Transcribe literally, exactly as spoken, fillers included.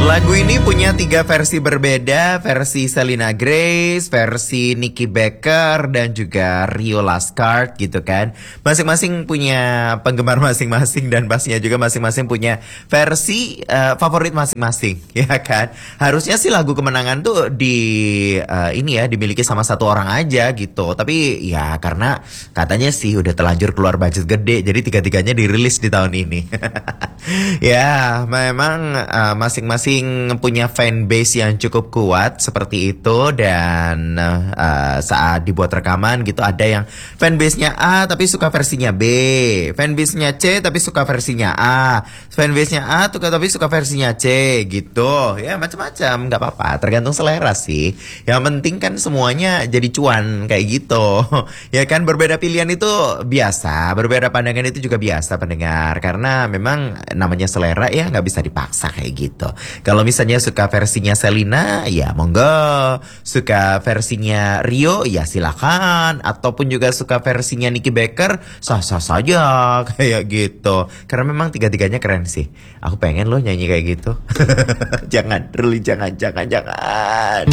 Lagu ini punya tiga versi berbeda, versi Selena Grace, versi Nicky Becker, dan juga Rio Laskard gitu kan. Masing-masing punya penggemar masing-masing dan pastinya juga masing-masing punya versi uh, favorit masing-masing, ya kan. Harusnya sih lagu kemenangan tuh di uh, ini ya dimiliki sama satu orang aja gitu. Tapi ya karena katanya sih udah terlanjur keluar budget gede, jadi tiga-tiganya dirilis di tahun ini. Ya, memang uh, masing-masing punya fanbase yang cukup kuat seperti itu. Dan uh, saat dibuat rekaman gitu ada yang fanbase-nya A tapi suka versinya B, fanbase-nya C tapi suka versinya A, fanbase-nya A tuh tapi suka versinya C gitu. Ya macam-macam, nggak apa-apa, tergantung selera sih. Yang penting kan semuanya jadi cuan kayak gitu. Ya kan, berbeda pilihan itu biasa, berbeda pandangan itu juga biasa pendengar, karena memang namanya selera ya nggak bisa dipaksa kayak gitu. Kalau misalnya suka versinya Selena ya monggo, suka versinya Rio ya silakan, ataupun juga suka versinya Nicky Becker sah-sah saja kayak gitu. Karena memang tiga-tiganya keren sih. Aku pengen loh nyanyi kayak gitu. Jangan, really jangan, jangan, jangan.